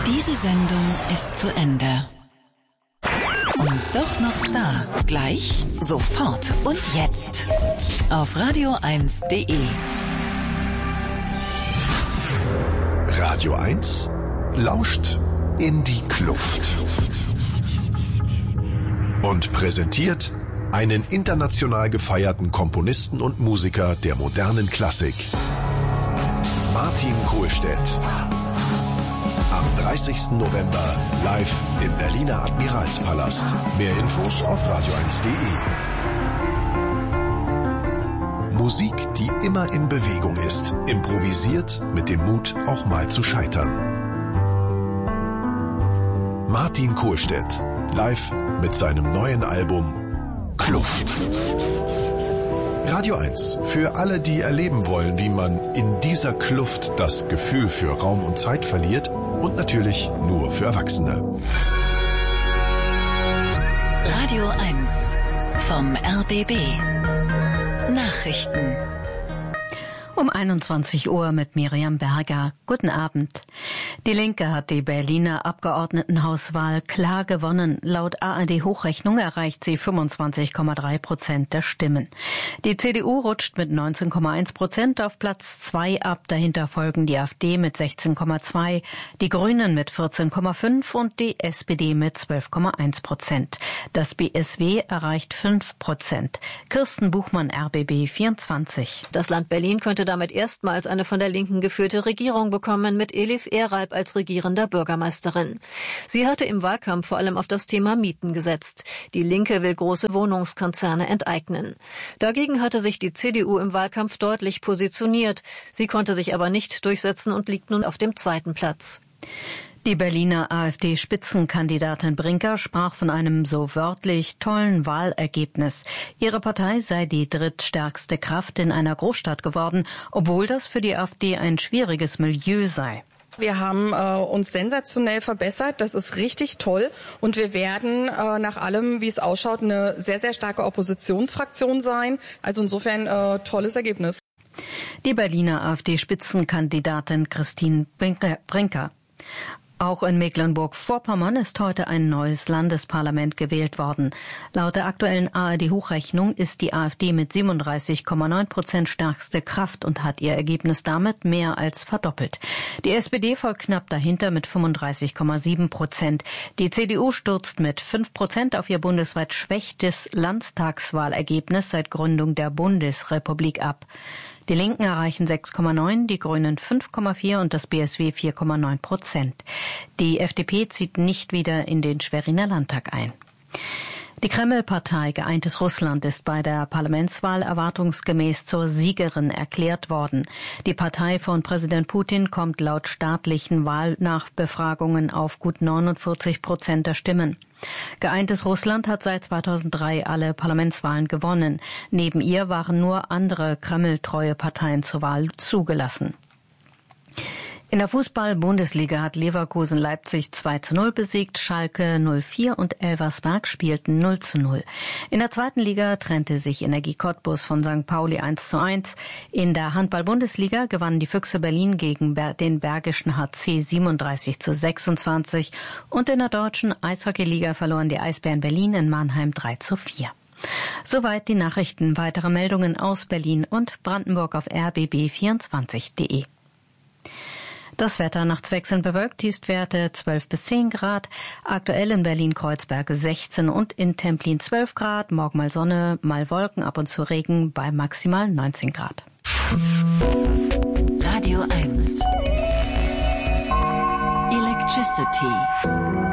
Diese Sendung ist zu Ende. Und doch noch da. Gleich, sofort und jetzt. Auf radio1.de. Radio 1 lauscht in die Kluft. Und präsentiert einen international gefeierten Komponisten und Musiker der modernen Klassik. Martin Kohlstedt. Am 30. November live im Berliner Admiralspalast. Mehr Infos auf radio1.de. Musik, die immer in Bewegung ist. Improvisiert mit dem Mut, auch mal zu scheitern. Martin Kohlstedt. Live mit seinem neuen Album Kluft. Radio 1 für alle, die erleben wollen, wie man in dieser Kluft das Gefühl für Raum und Zeit verliert, und natürlich nur für Erwachsene. Radio 1 vom RBB. Nachrichten. Um 21 Uhr mit Miriam Berger. Guten Abend. Die Linke hat die Berliner Abgeordnetenhauswahl klar gewonnen. Laut ARD-Hochrechnung erreicht sie 25,3% der Stimmen. Die CDU rutscht mit 19,1% auf Platz 2 ab. Dahinter folgen die AfD mit 16,2%, die Grünen mit 14,5% und die SPD mit 12,1%. Das BSW erreicht 5%. Kirsten Buchmann, RBB 24. Das Land Berlin könnte damit erstmals eine von der Linken geführte Regierung bekommen, mit Elif Eralp als regierender Bürgermeisterin. Sie hatte im Wahlkampf vor allem auf das Thema Mieten gesetzt. Die Linke will große Wohnungskonzerne enteignen. Dagegen hatte sich die CDU im Wahlkampf deutlich positioniert. Sie konnte sich aber nicht durchsetzen und liegt nun auf dem 2. Platz. Die Berliner AfD-Spitzenkandidatin Brinker sprach von einem so wörtlich tollen Wahlergebnis. Ihre Partei sei die drittstärkste Kraft in einer Großstadt geworden, obwohl das für die AfD ein schwieriges Milieu sei. Wir haben uns sensationell verbessert, das ist richtig toll und wir werden nach allem, wie es ausschaut, eine sehr, sehr starke Oppositionsfraktion sein. Also insofern tolles Ergebnis. Die Berliner AfD-Spitzenkandidatin Christine Brinker. Auch in Mecklenburg-Vorpommern ist heute ein neues Landesparlament gewählt worden. Laut der aktuellen ARD-Hochrechnung ist die AfD mit 37,9% stärkste Kraft und hat ihr Ergebnis damit mehr als verdoppelt. Die SPD folgt knapp dahinter mit 35,7%. Die CDU stürzt mit 5% auf ihr bundesweit schwächstes Landtagswahlergebnis seit Gründung der Bundesrepublik ab. Die Linken erreichen 6,9%, die Grünen 5,4% und das BSW 4,9%. Die FDP zieht nicht wieder in den Schweriner Landtag ein. Die Kreml-Partei Geeintes Russland ist bei der Parlamentswahl erwartungsgemäß zur Siegerin erklärt worden. Die Partei von Präsident Putin kommt laut staatlichen Wahlnachbefragungen auf gut 49% der Stimmen. Geeintes Russland hat seit 2003 alle Parlamentswahlen gewonnen. Neben ihr waren nur andere Kreml-treue Parteien zur Wahl zugelassen. In der Fußball-Bundesliga hat Leverkusen Leipzig 2:0 besiegt, Schalke 04 und Elversberg spielten 0:0. In der zweiten Liga trennte sich Energie Cottbus von St. Pauli 1:1. In der Handball-Bundesliga gewannen die Füchse Berlin gegen den Bergischen HC 37:26 und in der deutschen Eishockeyliga verloren die Eisbären Berlin in Mannheim 3:4. Soweit die Nachrichten. Weitere Meldungen aus Berlin und Brandenburg auf rbb24.de. Das Wetter nachts wechselnd bewölkt, Tiefstwerte 12 bis 10 Grad. Aktuell in Berlin-Kreuzberg 16 und in Templin 12 Grad. Morgen mal Sonne, mal Wolken, ab und zu Regen bei maximal 19 Grad. Radio 1 Electricity